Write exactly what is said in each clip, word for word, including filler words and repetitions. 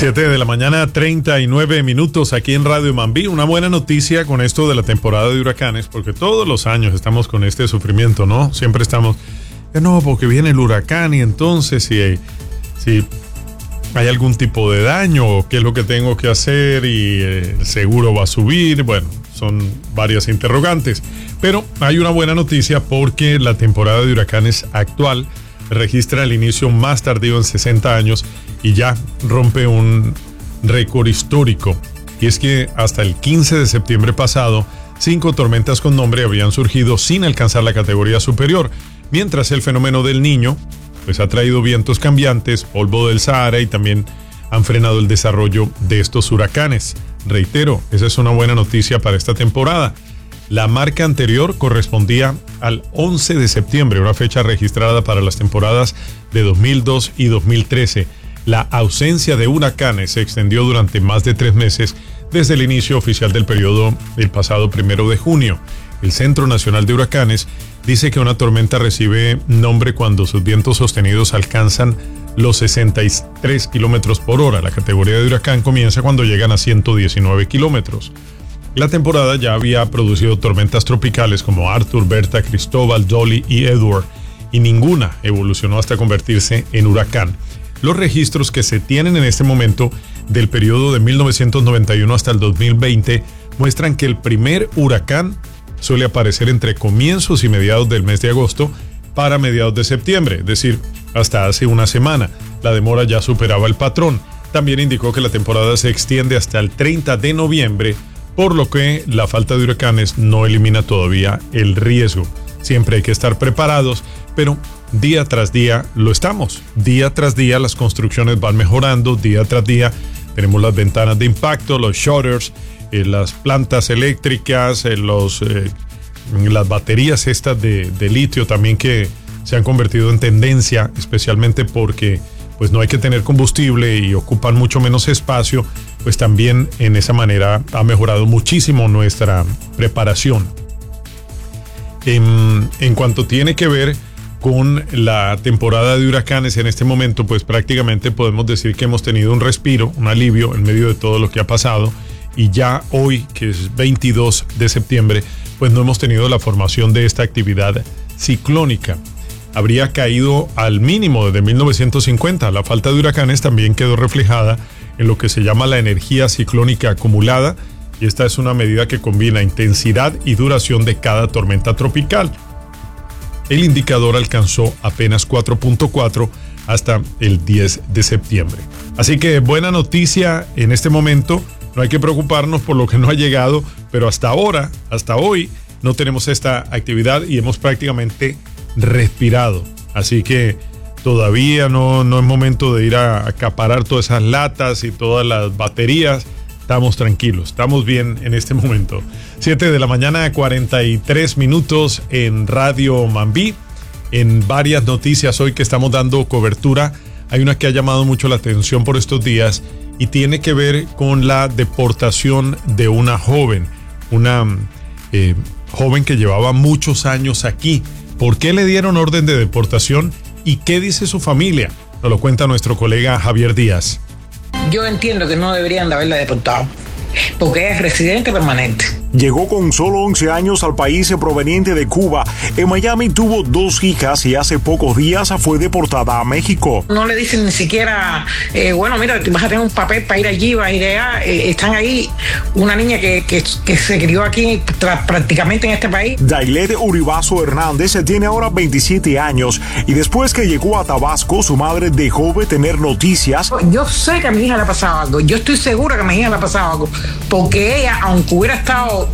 siete de la mañana, treinta y nueve minutos aquí en Radio Mambí. Una buena noticia con esto de la temporada de huracanes, porque todos los años estamos con este sufrimiento, ¿no? Siempre estamos, no, porque viene el huracán y entonces si hay, si hay algún tipo de daño, qué es lo que tengo que hacer y eh, el seguro va a subir. Bueno, son varias interrogantes. Pero hay una buena noticia porque la temporada de huracanes actual registra el inicio más tardío en sesenta años y ya rompe un récord histórico. Y es que hasta el quince de septiembre pasado, cinco tormentas con nombre habían surgido sin alcanzar la categoría superior, mientras el fenómeno del Niño pues ha traído vientos cambiantes, polvo del Sahara y también han frenado el desarrollo de estos huracanes. Reitero, esa es una buena noticia para esta temporada. La marca anterior correspondía al once de septiembre, una fecha registrada para las temporadas de dos mil dos y dos mil trece. La ausencia de huracanes se extendió durante más de tres meses desde el inicio oficial del periodo el pasado primero de junio. El Centro Nacional de Huracanes dice que una tormenta recibe nombre cuando sus vientos sostenidos alcanzan los sesenta y tres kilómetros por hora. La categoría de huracán comienza cuando llegan a ciento diecinueve kilómetros. La temporada ya había producido tormentas tropicales como Arthur, Berta, Cristóbal, Dolly y Edward, y ninguna evolucionó hasta convertirse en huracán. Los registros que se tienen en este momento del periodo de mil novecientos noventa y uno hasta el dos mil veinte muestran que el primer huracán suele aparecer entre comienzos y mediados del mes de agosto para mediados de septiembre, es decir, hasta hace una semana. La demora ya superaba el patrón. También indicó que la temporada se extiende hasta el treinta de noviembre, por lo que la falta de huracanes no elimina todavía el riesgo. Siempre hay que estar preparados, pero día tras día lo estamos. Día tras día las construcciones van mejorando, día tras día tenemos las ventanas de impacto, los shutters, eh, las plantas eléctricas, eh, los, eh, las baterías estas de, de litio también que se han convertido en tendencia, especialmente porque pues no hay que tener combustible y ocupan mucho menos espacio, pues también en esa manera ha mejorado muchísimo nuestra preparación. En, en cuanto tiene que ver con la temporada de huracanes en este momento, pues prácticamente podemos decir que hemos tenido un respiro, un alivio en medio de todo lo que ha pasado, y ya hoy, que es veintidós de septiembre, pues no hemos tenido la formación de esta actividad ciclónica. Habría caído al mínimo desde mil novecientos cincuenta. La falta de huracanes también quedó reflejada en lo que se llama la energía ciclónica acumulada, y esta es una medida que combina intensidad y duración de cada tormenta tropical. El indicador alcanzó apenas cuatro punto cuatro hasta el diez de septiembre. Así que buena noticia en este momento, no hay que preocuparnos por lo que no ha llegado, pero hasta ahora, hasta hoy, no tenemos esta actividad y hemos prácticamente respirado. Así que todavía no, no es momento de ir a acaparar todas esas latas y todas las baterías. Estamos tranquilos, estamos bien en este momento. siete de la mañana, cuarenta y tres minutos en Radio Mambí. En varias noticias hoy que estamos dando cobertura, hay una que ha llamado mucho la atención por estos días y tiene que ver con la deportación de una joven, una eh, joven que llevaba muchos años aquí. ¿Por qué le dieron orden de deportación y qué dice su familia? Nos lo cuenta nuestro colega Javier Díaz. Yo entiendo que no deberían de haberla deportado, porque es residente permanente. Llegó con solo once años al país proveniente de Cuba. En Miami tuvo dos hijas y hace pocos días fue deportada a México. No le dicen ni siquiera, eh, bueno, mira, vas a tener un papel para ir allí, vas a ir allá. Eh, están ahí una niña que, que, que se crió aquí tra- prácticamente en este país. Dailet Uribazo Hernández tiene ahora veintisiete años y después que llegó a Tabasco, su madre dejó de tener noticias. Yo sé que a mi hija le ha pasado algo, yo estoy segura que a mi hija le ha pasado algo, porque ella, aunque hubiera estado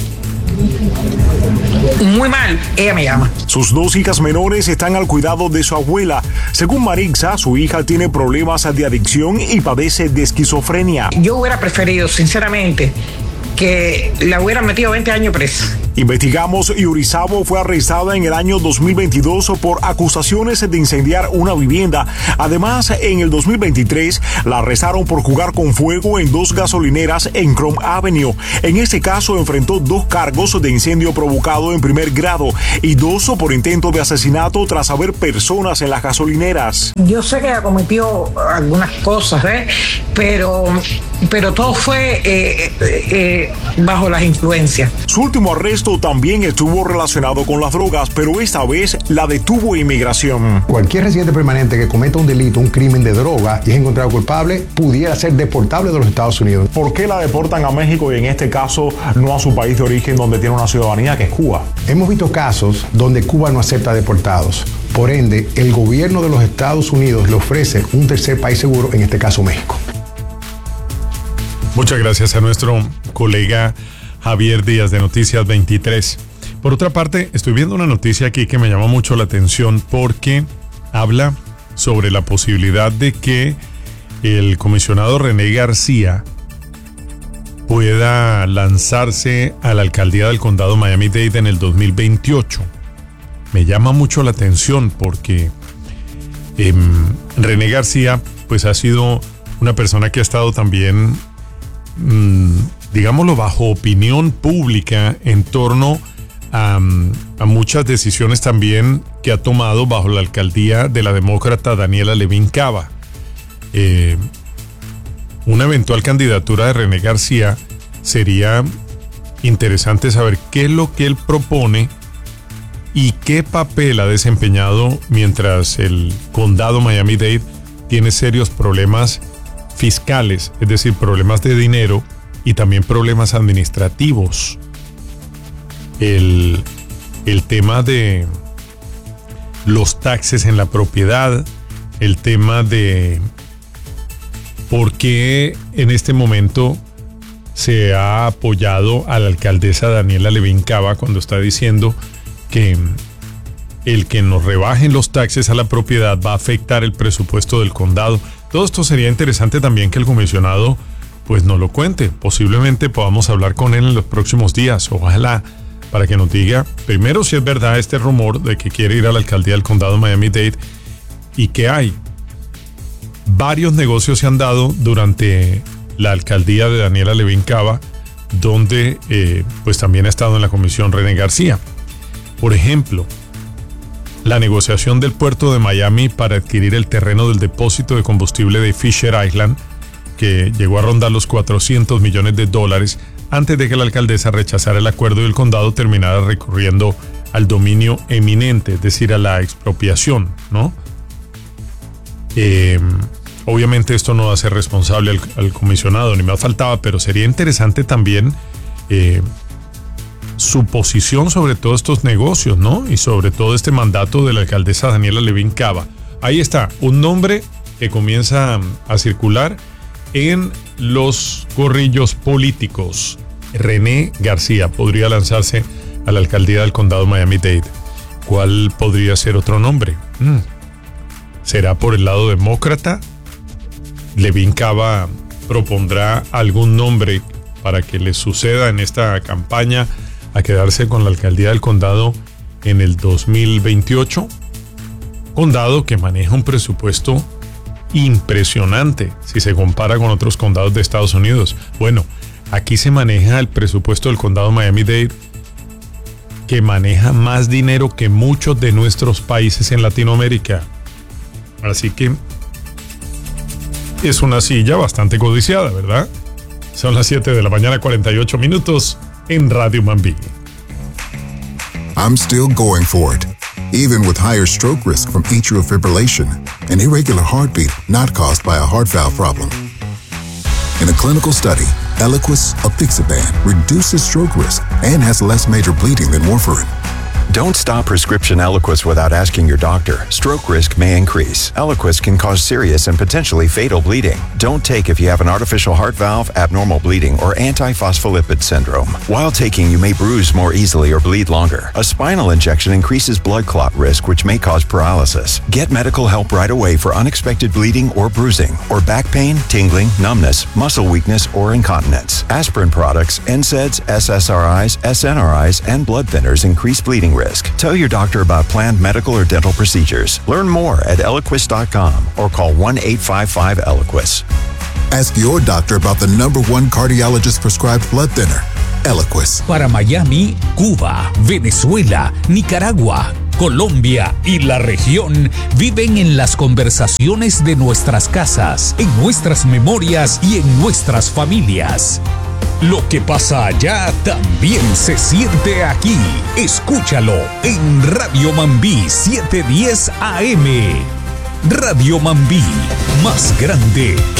muy mal, ella me llama. Sus dos hijas menores están al cuidado de su abuela. Según Marixa, su hija tiene problemas de adicción y padece de esquizofrenia. Yo hubiera preferido, sinceramente, que la hubieran metido veinte años presa. Investigamos y Urizabo fue arrestada en el año dos mil veintidós por acusaciones de incendiar una vivienda. Además, en el dos mil veintitrés la arrestaron por jugar con fuego en dos gasolineras en Chrome Avenue. En este caso enfrentó dos cargos de incendio provocado en primer grado y dos por intento de asesinato tras haber personas en las gasolineras. Yo sé que ella cometió algunas cosas, ¿eh? pero, pero todo fue eh, eh, bajo las influencias. Su último arresto también estuvo relacionado con las drogas, pero esta vez la detuvo inmigración. Cualquier residente permanente que cometa un delito, un crimen de droga y es encontrado culpable, pudiera ser deportable de los Estados Unidos. ¿Por qué la deportan a México y en este caso no a su país de origen donde tiene una ciudadanía, que es Cuba? Hemos visto casos donde Cuba no acepta deportados. Por ende, el gobierno de los Estados Unidos le ofrece un tercer país seguro, en este caso México. Muchas gracias a nuestro colega Javier Díaz de Noticias veintitrés. Por otra parte, estoy viendo una noticia aquí que me llama mucho la atención porque habla sobre la posibilidad de que el comisionado René García pueda lanzarse a la alcaldía del condado Miami-Dade en el dos mil veintiocho. Me llama mucho la atención porque eh, René García pues ha sido una persona que ha estado también, mmm, digámoslo, bajo opinión pública en torno a, a muchas decisiones también que ha tomado bajo la alcaldía de la demócrata Daniela Levin Cava. Eh, una eventual candidatura de René García sería interesante saber qué es lo que él propone y qué papel ha desempeñado mientras el condado Miami-Dade tiene serios problemas fiscales, es decir, problemas de dinero y también problemas administrativos. El, el tema de los taxes en la propiedad, el tema de por qué en este momento se ha apoyado a la alcaldesa Daniela Levin Cava cuando está diciendo que el que nos rebajen los taxes a la propiedad va a afectar el presupuesto del condado. Todo esto sería interesante también que el comisionado pues nos lo cuente. Posiblemente podamos hablar con él en los próximos días. Ojalá, para que nos diga primero si es verdad este rumor de que quiere ir a la alcaldía del condado Miami-Dade y que hay varios negocios se han dado durante la alcaldía de Daniela Levin Cava, donde eh, pues también ha estado en la comisión René García. Por ejemplo, la negociación del puerto de Miami para adquirir el terreno del depósito de combustible de Fisher Island, que llegó a rondar los cuatrocientos millones de dólares antes de que la alcaldesa rechazara el acuerdo y el condado terminara recurriendo al dominio eminente, es decir, a la expropiación, ¿no? Eh, obviamente esto no va a ser responsable al, al comisionado, ni más faltaba, pero sería interesante también eh, su posición sobre todos estos negocios, ¿no? Y sobre todo este mandato de la alcaldesa Daniela Levin Cava. Ahí está, un nombre que comienza a circular en los corrillos políticos. René García podría lanzarse a la alcaldía del condado Miami-Dade. ¿Cuál podría ser otro nombre? Mm. ¿Será por el lado demócrata? Levin Cava propondrá algún nombre para que le suceda en esta campaña a quedarse con la alcaldía del condado en el dos mil veintiocho. Condado que maneja un presupuesto impresionante si se compara con otros condados de Estados Unidos. Bueno, aquí se maneja el presupuesto del condado Miami-Dade, que maneja más dinero que muchos de nuestros países en Latinoamérica. Así que es una silla bastante codiciada, ¿verdad? Son las siete de la mañana, cuarenta y ocho minutos en Radio Mambí. I'm still going for it, even with higher stroke risk from atrial fibrillation, an irregular heartbeat not caused by a heart valve problem. In a clinical study, Eliquis apixaban reduces stroke risk and has less major bleeding than warfarin. Don't stop prescription Eliquis without asking your doctor. Stroke risk may increase. Eliquis can cause serious and potentially fatal bleeding. Don't take if you have an artificial heart valve, abnormal bleeding, or antiphospholipid syndrome. While taking, you may bruise more easily or bleed longer. A spinal injection increases blood clot risk, which may cause paralysis. Get medical help right away for unexpected bleeding or bruising, or back pain, tingling, numbness, muscle weakness, or incontinence. Aspirin products, N SAIDs, S S R Is, S N R Is, and blood thinners increase bleeding risk. Tell your doctor about planned medical or dental procedures. Learn more at Eliquis dot com or call one eight five five Eliquis. Ask your doctor about the number one cardiologist prescribed blood thinner, Eliquis. Para Miami, Cuba, Venezuela, Nicaragua, Colombia y la región viven en las conversaciones de nuestras casas, en nuestras memorias y en nuestras familias. Lo que pasa allá también se siente aquí. Escúchalo en Radio Mambí setecientos diez A M. Radio Mambí, más grande que